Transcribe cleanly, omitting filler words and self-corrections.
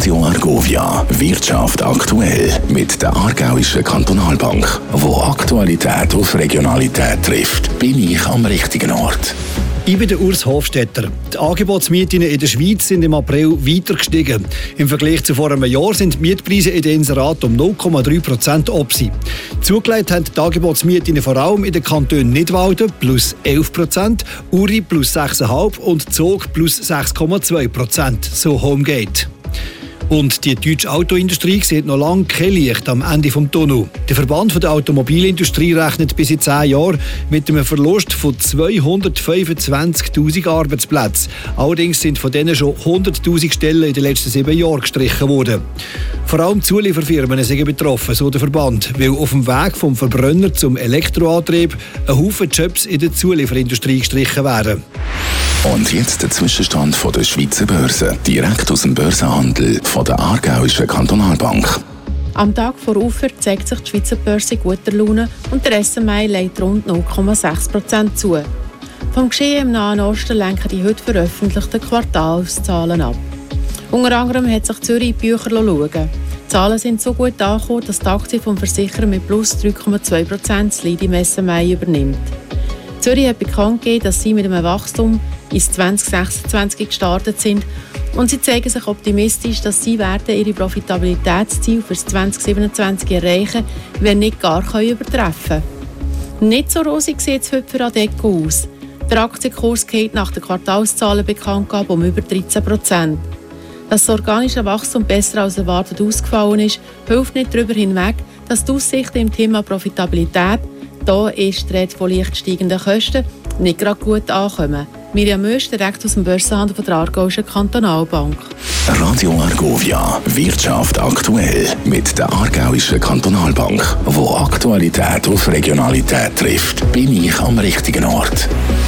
Radio Argovia, Wirtschaft aktuell mit der Aargauischen Kantonalbank. Wo Aktualität auf Regionalität trifft, bin ich am richtigen Ort. Ich bin der Urs Hofstetter. Die Angebotsmieten in der Schweiz sind im April weiter gestiegen. Im Vergleich zu vor einem Jahr sind die Mietpreise in den Inseraten um 0,3% oben. Zugelegt haben die Angebotsmieten vor allem in den Kantonen Nidwalden plus 11%, Uri plus 6,5% und Zug plus 6,2%, so Homegate. Und die deutsche Autoindustrie sieht noch lange kein Licht am Ende des Tunnels. Der Verband der Automobilindustrie rechnet bis in 10 Jahren mit einem Verlust von 225'000 Arbeitsplätzen. Allerdings sind von denen schon 100'000 Stellen in den letzten 7 Jahren gestrichen worden. Vor allem Zulieferfirmen sind betroffen, so der Verband, weil auf dem Weg vom Verbrenner zum Elektroantrieb ein Haufen Jobs in der Zulieferindustrie gestrichen werden. Und jetzt der Zwischenstand von der Schweizer Börse, direkt aus dem Börsenhandel von der Aargauischen Kantonalbank. Am Tag vor Ufer zeigt sich die Schweizer Börse guter Laune und der SMI legt rund 0,6% zu. Vom Geschehen im Nahen Osten lenken die heute veröffentlichten Quartalszahlen ab. Unter anderem hat sich Zürich in die Bücher schauen. Die Zahlen sind so gut angekommen, dass die Aktie vom Versicherer mit plus 3,2% das Lead im SMI übernimmt. Zürich hat bekannt gegeben, dass sie mit einem Wachstum ins 2026 gestartet sind und sie zeigen sich optimistisch, dass sie werden ihre Profitabilitätsziele für 2027 erreichen, wenn nicht gar übertreffen können. Nicht so rosig sieht es heute für Adecco aus. Der Aktienkurs geht nach den Quartalszahlen Bekanntgabe um über 13%. Dass das organische Wachstum besser als erwartet ausgefallen ist, hilft nicht darüber hinweg, dass die Aussichten im Thema Profitabilität, da ist die Rede von leicht steigenden Kosten, nicht gerade gut ankommen. Miriam Mösch, direkt aus dem Börsenhandel von der Aargauischen Kantonalbank. Radio Argovia, Wirtschaft aktuell mit der Aargauischen Kantonalbank. Wo Aktualität auf Regionalität trifft, bin ich am richtigen Ort.